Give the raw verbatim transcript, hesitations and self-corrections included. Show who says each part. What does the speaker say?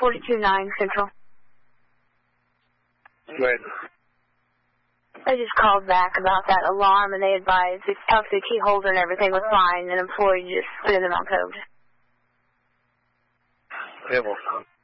Speaker 1: forty-two nine Central.
Speaker 2: Go ahead.
Speaker 1: I just called back about that alarm, and they advised they talked to the key holder and everything was fine, and an employee just put in the wrong code.
Speaker 2: Yeah, well,